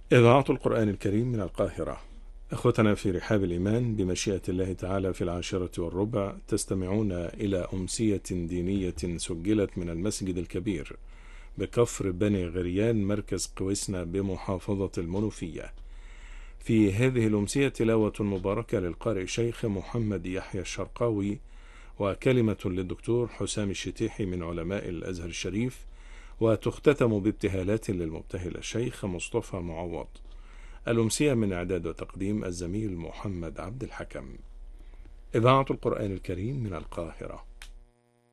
إذاعة القرآن الكريم من القاهرة. إخوتنا في رحاب الإيمان، بمشيئة الله تعالى في 10:15 تستمعون إلى أمسية دينية سجلت من المسجد الكبير بكفر بني غريان مركز قويسنا بمحافظة المنوفية. في هذه الأمسية تلاوة مباركة للقارئ شيخ محمد يحيى الشرقاوي، وكلمة للدكتور حسام الشتيحي من علماء الأزهر الشريف، وتختتم بابتهالات للمبتهل الشيخ مصطفى معوض. الأمسية من إعداد وتقديم الزميل محمد عبد الحكم. إذاعة القرآن الكريم من القاهرة.